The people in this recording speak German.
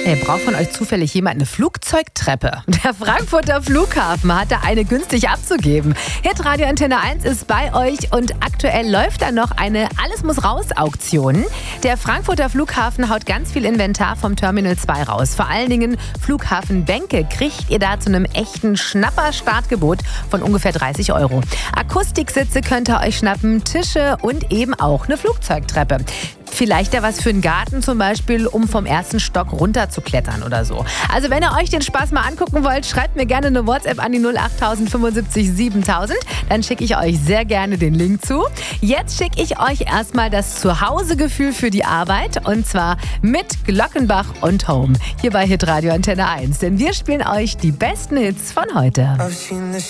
Braucht von euch zufällig jemand eine Flugzeugtreppe? Der Frankfurter Flughafen hatte eine günstig abzugeben. Hitradio Antenne 1 ist bei euch und aktuell läuft da noch eine Alles-muss-raus-Auktion. Der Frankfurter Flughafen haut ganz viel Inventar vom Terminal 2 raus. Vor allen Dingen Flughafenbänke kriegt ihr da zu einem echten Schnapper-Startgebot von ungefähr 30 €. Akustiksitze könnt ihr euch schnappen, Tische und eben auch eine Flugzeugtreppe. Vielleicht ja was für einen Garten zum Beispiel, um vom ersten Stock runter zu klettern oder so. Also wenn ihr euch den Spaß mal angucken wollt, schreibt mir gerne eine WhatsApp an die 08000 75 7000. Dann schicke ich euch sehr gerne den Link zu. Jetzt schicke ich euch erstmal das Zuhausegefühl für die Arbeit und zwar mit Glockenbach und Home. Hier bei Hitradio Antenne 1. Denn wir spielen euch die besten Hits von heute.